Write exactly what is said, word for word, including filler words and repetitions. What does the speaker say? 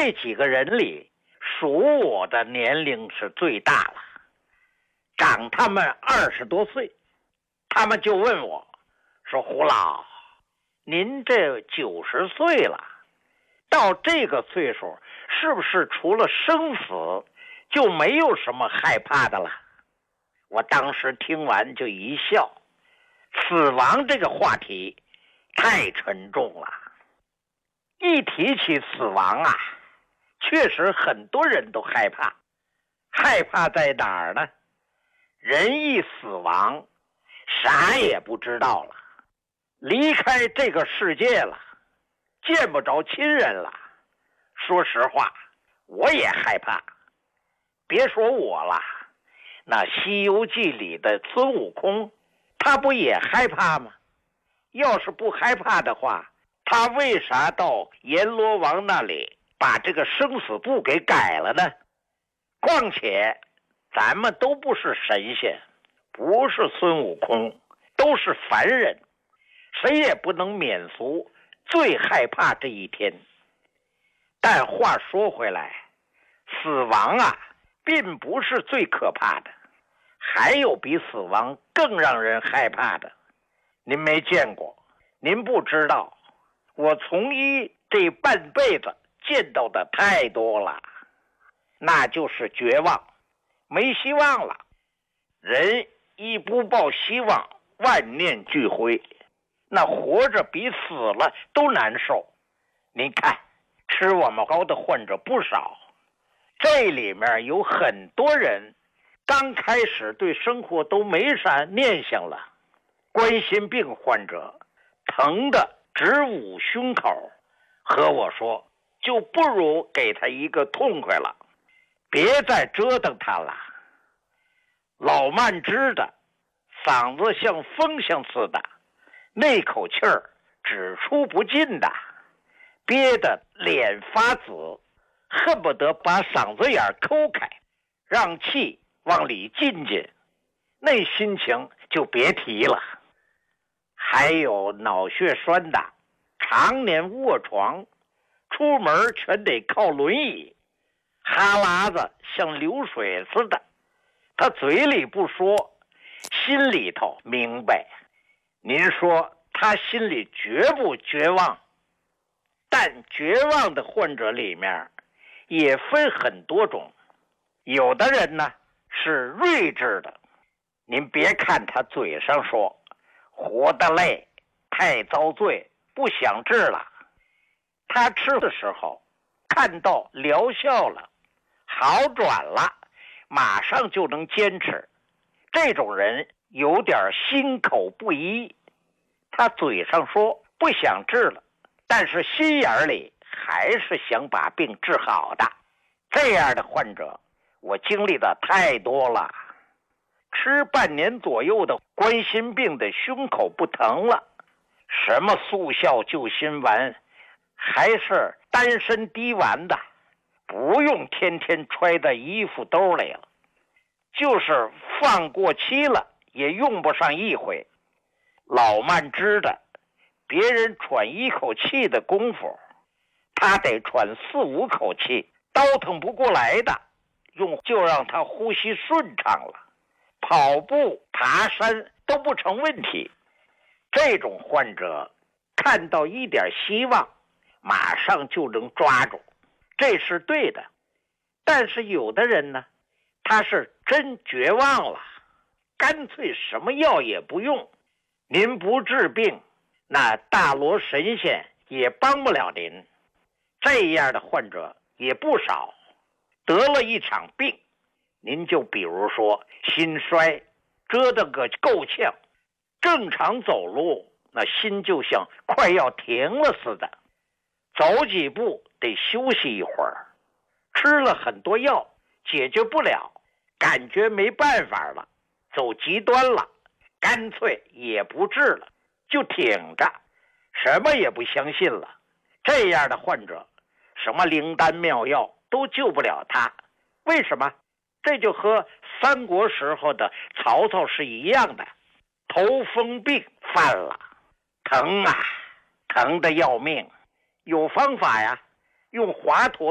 这几个人里，属我的年龄是最大了，长他们二十多岁。他们就问我说：“胡老，您这九十岁了，到这个岁数，是不是除了生死就没有什么害怕的了？”我当时听完就一笑，死亡这个话题太沉重了。一提起死亡啊，确实很多人都害怕。害怕在哪儿呢？人一死亡，啥也不知道了，离开这个世界了，见不着亲人了。说实话，我也害怕。别说我了，那《西游记》里的孙悟空，他不也害怕吗？要是不害怕的话，他为啥到阎罗王那里把这个生死簿给改了呢？况且咱们都不是神仙，不是孙悟空，都是凡人，谁也不能免俗最害怕这一天。但话说回来，死亡啊并不是最可怕的，还有比死亡更让人害怕的。您没见过，您不知道，我从医这半辈子见到的太多了。那就是绝望，没希望了。人一不抱希望，万念俱灰，那活着比死了都难受。您看，吃我们膏的患者不少，这里面有很多人刚开始对生活都没啥念想了。冠心病患者疼得直捂胸口，和我说就不如给他一个痛快了，别再折腾他了。老慢支的嗓子像风箱似的，那口气儿只出不进的，憋得脸发紫，恨不得把嗓子眼抠开，让气往里进进，那心情就别提了。还有脑血栓的，常年卧床，出门全得靠轮椅，哈喇子像流水似的，他嘴里不说，心里头明白。您说他心里绝不绝望？但绝望的患者里面也分很多种，有的人呢是睿智的，您别看他嘴上说活得累，太遭罪，不想治了，他吃的时候看到疗效了，好转了，马上就能坚持。这种人有点心口不一，他嘴上说不想治了，但是心眼里还是想把病治好的。这样的患者我经历的太多了。吃半年左右的冠心病的胸口不疼了，什么速效救心丸，还是丹参滴丸的，不用天天揣在衣服兜里了，就是放过期了也用不上一回。老慢支的，别人喘一口气的功夫，他得喘四五口气，倒腾不过来的，用就让他呼吸顺畅了，跑步爬山都不成问题。这种患者看到一点希望，马上就能抓住，这是对的。但是有的人呢，他是真绝望了，干脆什么药也不用。您不治病，那大罗神仙也帮不了您。这样的患者也不少，得了一场病，您就比如说心衰，折腾个够呛，正常走路那心就像快要停了似的，走几步得休息一会儿，吃了很多药解决不了，感觉没办法了，走极端了，干脆也不治了，就挺着，什么也不相信了。这样的患者什么灵丹妙药都救不了他。为什么？这就和三国时候的曹操是一样的，头风病犯了，疼啊，疼得要命，有方法呀，用华佗